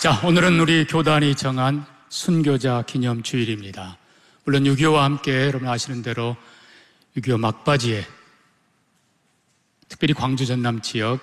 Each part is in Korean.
자, 오늘은 우리 교단이 정한 순교자 기념 주일입니다. 물론 6.25와 함께 여러분 아시는 대로 6.25 막바지에 특별히 광주 전남 지역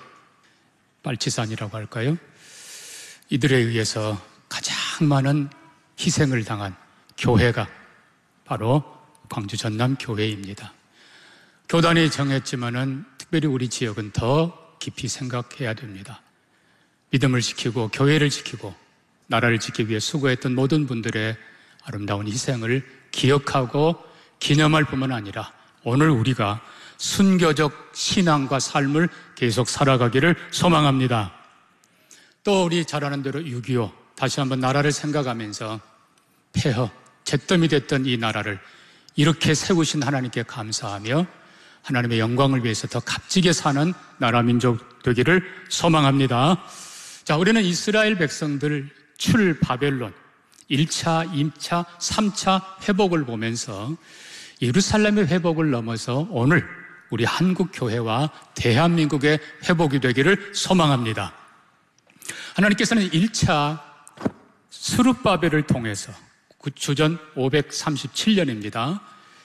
빨치산이라고 할까요? 이들에 의해서 가장 많은 희생을 당한 교회가 바로 광주 전남 교회입니다. 교단이 정했지만은 특별히 우리 지역은 더 깊이 생각해야 됩니다. 믿음을 지키고 교회를 지키고 나라를 지키기 위해 수고했던 모든 분들의 아름다운 희생을 기억하고 기념할 뿐만 아니라 오늘 우리가 순교적 신앙과 삶을 계속 살아가기를 소망합니다. 또 우리 잘 아는 대로 6.25 다시 한번 나라를 생각하면서 폐허, 잿더미 됐던 이 나라를 이렇게 세우신 하나님께 감사하며 하나님의 영광을 위해서 더 값지게 사는 나라 민족 되기를 소망합니다. 자, 우리는 이스라엘 백성들 출 바벨론 1차, 2차, 3차 회복을 보면서 예루살렘의 회복을 넘어서 오늘 우리 한국 교회와 대한민국의 회복이 되기를 소망합니다. 하나님께서는 1차 스룹바벨을 통해서 주전 537년입니다.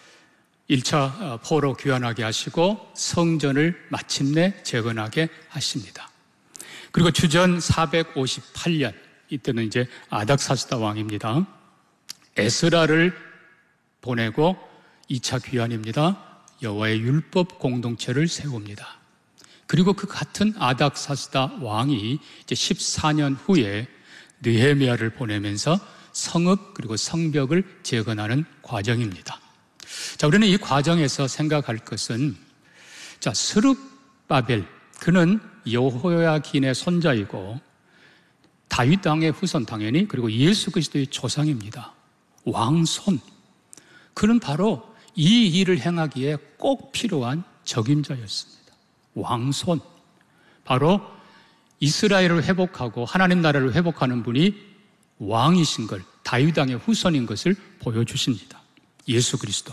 1차 포로 귀환하게 하시고 성전을 마침내 재건하게 하십니다. 그리고 주전 458년 이때는 이제 아닥사스다 왕입니다. 에스라를 보내고 2차 귀환입니다. 여호와의 율법 공동체를 세웁니다. 그리고 그 같은 아닥사스다 왕이 이제 14년 후에 느헤미야를 보내면서 성읍 그리고 성벽을 재건하는 과정입니다. 자, 우리는 이 과정에서 생각할 것은 자, 스룹바벨 그는 여호야긴의 손자이고 다윗 왕의 후손 당연히 그리고 예수 그리스도의 조상입니다. 왕손. 그는 바로 이 일을 행하기에 꼭 필요한 적임자였습니다. 왕손. 바로 이스라엘을 회복하고 하나님 나라를 회복하는 분이 왕이신 걸 다윗 왕의 후손인 것을 보여주십니다. 예수 그리스도.